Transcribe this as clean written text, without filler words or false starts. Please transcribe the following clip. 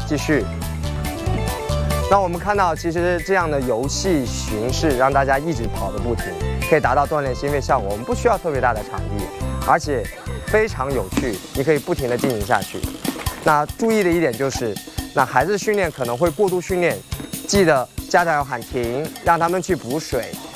继续。那我们看到，其实这样的游戏形式让大家一直跑得不停，可以达到锻炼心肺效果。我们不需要特别大的场地，而且非常有趣，你可以不停地进行下去。那注意的一点就是，那孩子训练可能会过度训练，记得家长要喊停，让他们去补水。